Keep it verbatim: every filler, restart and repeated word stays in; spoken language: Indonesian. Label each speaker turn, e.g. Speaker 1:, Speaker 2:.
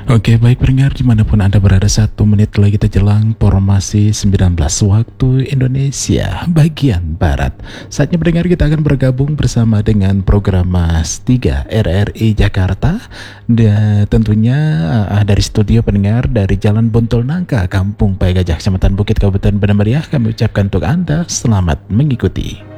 Speaker 1: Oke, baik pendengar dimanapun Anda berada, satu menit lagi kita jelang formasi sembilan belas waktu Indonesia bagian Barat. Saatnya pendengar kita akan bergabung bersama dengan program Mas tiga R R I Jakarta. Dan tentunya uh, dari studio pendengar dari Jalan Bontol Nangka, Kampung Paya Gajah, Kecamatan Bukit, Kabupaten Bandar Meriah, kami ucapkan untuk Anda selamat mengikuti.